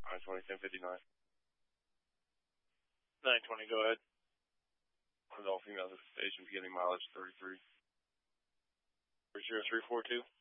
920, 1059. 920, go ahead. With all females at the station beginning mileage 33. 30342.